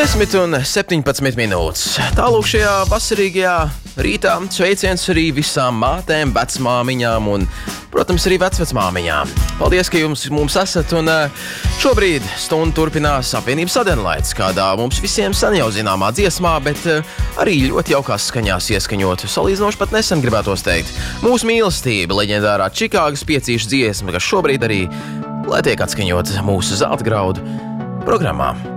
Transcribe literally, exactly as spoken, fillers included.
desmit un septiņpadsmit minūtes. Tālūk šajā vasarīgajā rītā sveiciens arī visām mātēm, vecmāmiņām un, protams, arī vecvecmāmiņām. Paldies, ka jums mums esat, un šobrīd stundu turpinās apvienības sadenlaids, kādā mums visiem sen jau zināmā dziesmā, bet arī ļoti jaukās skaņās ieskaņotu, salīdzinoši pat nesen gribētos teikt. Mūsu mīlestība, leģendārā Čikāgas piecīšu dziesma, kas šobrīd arī, lai tiek atskaņot mūsu zelta graudu programmā.